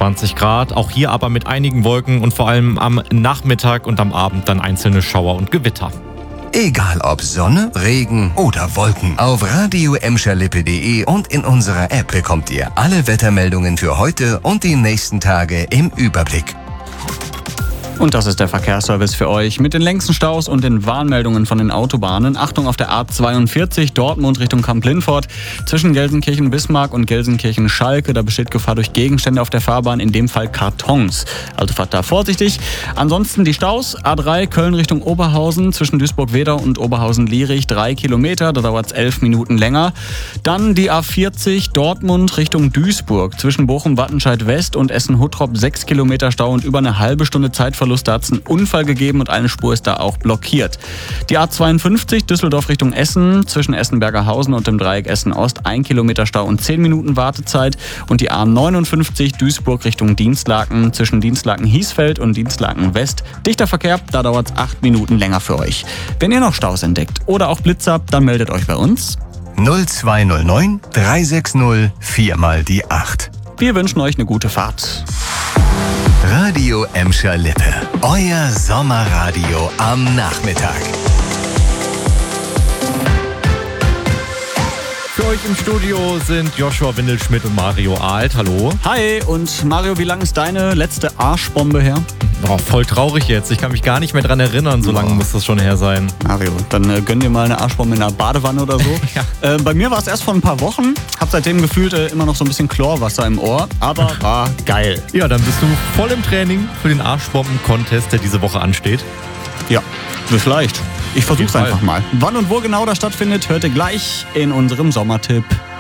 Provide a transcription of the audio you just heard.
20 Grad. Auch hier aber mit einigen Wolken und vor allem am Nachmittag und am Abend dann einzelne Schauer und Gewitter. Egal ob Sonne, Regen oder Wolken. Auf radio-emscherlippe.de und in unserer App bekommt ihr alle Wettermeldungen für heute und die nächsten Tage im Überblick. Und das ist der Verkehrsservice für euch mit den längsten Staus und den Warnmeldungen von den Autobahnen. Achtung auf der A42 Dortmund Richtung Kamp-Lindfort zwischen Gelsenkirchen-Bismarck und Gelsenkirchen-Schalke. Da besteht Gefahr durch Gegenstände auf der Fahrbahn, in dem Fall Kartons. Also fahrt da vorsichtig. Ansonsten die Staus. A3 Köln Richtung Oberhausen zwischen Duisburg-Wedau und Oberhausen-Lierich 3 Kilometer. Da dauert es 11 Minuten länger. Dann die A40 Dortmund Richtung Duisburg zwischen Bochum-Wattenscheid-West und Essen-Huttrop 6 Kilometer Stau und über eine halbe Stunde Zeitverlust. Da hat es einen Unfall gegeben und eine Spur ist da auch blockiert. Die A52 Düsseldorf Richtung Essen zwischen Essen-Bergerhausen und dem Dreieck Essen-Ost 1 Kilometer Stau und 10 Minuten Wartezeit. Und die A59 Duisburg Richtung Dinslaken zwischen Dinslaken-Hiesfeld und Dinslaken-West. Dichter Verkehr, da dauert es 8 Minuten länger für euch. Wenn ihr noch Staus entdeckt oder auch Blitzer, dann meldet euch bei uns. 0209 360 4 mal die 8. Wir wünschen euch eine gute Fahrt. Radio Emscher Lippe. Euer Sommerradio am Nachmittag. Für euch im Studio sind Joshua Windelschmidt und Mario Ahlt. Hallo. Hi, und Mario, wie lange ist deine letzte Arschbombe her? Oh, voll traurig jetzt. Ich kann mich gar nicht mehr dran erinnern. So lange muss das schon her sein. Mario, dann gönn dir mal eine Arschbombe in einer Badewanne oder so. Ja. Bei mir war es erst vor ein paar Wochen. Hab seitdem gefühlt immer noch so ein bisschen Chlorwasser im Ohr. Aber war geil. Ja, dann bist du voll im Training für den Arschbomben-Contest, der diese Woche ansteht. Ja, vielleicht. Ich versuch's Auf jeden einfach mal. Wann und wo genau das stattfindet, hört ihr gleich in unserem Sommertipp.